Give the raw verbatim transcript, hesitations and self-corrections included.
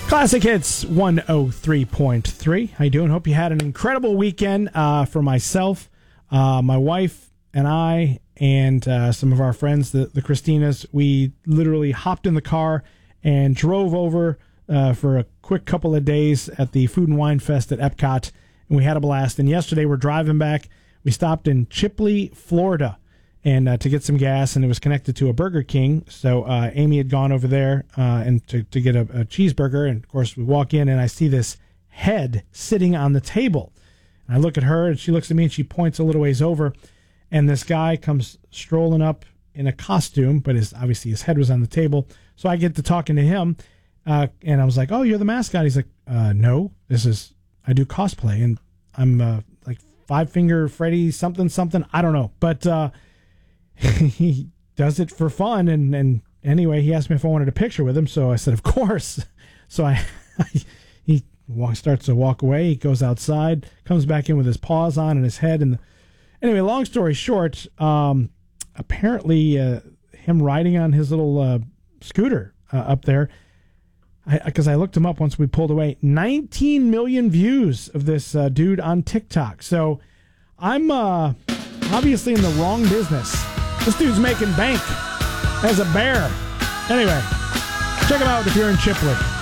Classic Hits one oh three point three. How you doing? Hope you had an incredible weekend. Uh, for myself, uh, my wife and I, and uh, some of our friends, the, the Christinas, we literally hopped in the car and drove over uh, for a quick couple of days at the Food and Wine Fest at Epcot, and we had a blast. And yesterday we're driving back. We stopped in Chipley, Florida, and uh, to get some gas, and it was connected to a Burger King. So uh, Amy had gone over there uh, and to, to get a, a cheeseburger, and of course we walk in, and I see this head sitting on the table. And I look at her, and she looks at me, and she points a little ways over, and this guy comes strolling up in a costume, but his obviously his head was on the table. So I get to talking to him, uh, and I was like, "Oh, you're the mascot." He's like, uh, "No, this is I do cosplay, and I'm uh, like Five Finger Freddy something something. I don't know, but." Uh, he does it for fun, and, and anyway, he asked me if I wanted a picture with him, so I said, of course. So I, I he walk, starts to walk away. He goes outside, comes back in with his paws on and his head. And the, anyway, long story short, um, apparently uh, him riding on his little uh, scooter uh, up there, because I, I looked him up once we pulled away, nineteen million views of this uh, dude on TikTok. So I'm uh, obviously in the wrong business. This dude's making bank as a bear. Anyway, check him out if you're in Chipley.